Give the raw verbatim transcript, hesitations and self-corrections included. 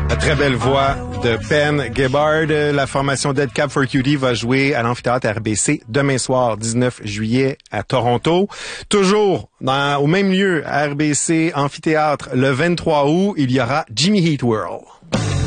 La très belle voix de Ben Gibbard. La formation Dead Cab for Cutie va jouer à l'amphithéâtre R B C demain soir, dix-neuf juillet, à Toronto. Toujours dans, au même lieu, R B C Amphithéâtre, le vingt-trois août, il y aura Jimmy Eat World.